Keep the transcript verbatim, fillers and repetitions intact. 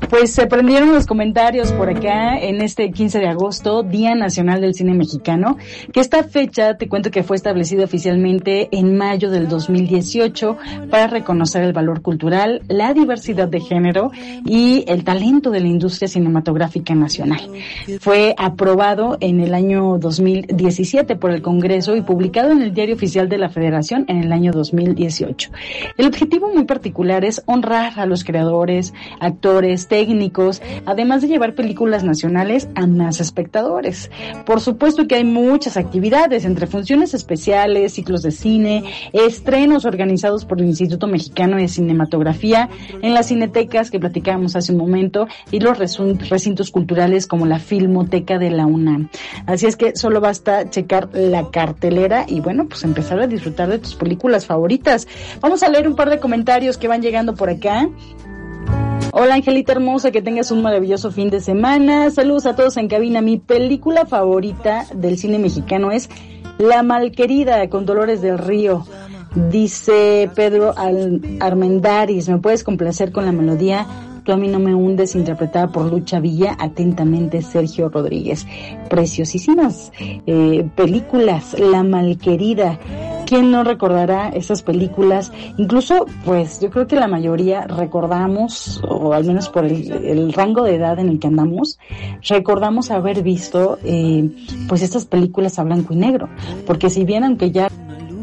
Pues se prendieron los comentarios por acá en este quince de agosto, Día Nacional del Cine Mexicano, que esta fecha, te cuento que fue establecida oficialmente en mayo del dos mil dieciocho para reconocer el valor cultural, la diversidad de género y el talento de la industria cinematográfica nacional. Fue aprobado en el año dos mil diecisiete por el Congreso y publicado en el Diario Oficial de la Federación en el año dos mil dieciocho. El objetivo muy particular es honrar a los creadores, actores, técnicos, además de llevar películas nacionales a más espectadores. Por supuesto que hay muchas actividades, entre funciones especiales, ciclos de cine, estrenos organizados por el Instituto Mexicano de Cinematografía, en las cinetecas que platicábamos hace un momento, y los recintos culturales como la Filmoteca de la UNAM. Así es que solo basta checar la cartelera y bueno, pues empezar a disfrutar de tus películas favoritas. Vamos a leer un par de comentarios que van llegando por acá. Hola Angelita hermosa, que tengas un maravilloso fin de semana. Saludos a todos en cabina. Mi película favorita del cine mexicano es La Malquerida, con Dolores del Río. Dice Pedro Al- Armendáriz, ¿me puedes complacer con la melodía Tú a mí no me hundes, interpretada por Lucha Villa? Atentamente, Sergio Rodríguez. Preciosísimas eh, películas, La Malquerida. ¿Quién no recordará esas películas? Incluso, pues, yo creo que la mayoría recordamos, o al menos por el, el rango de edad en el que andamos, recordamos haber visto, eh, pues, estas películas a blanco y negro. Porque si bien, aunque ya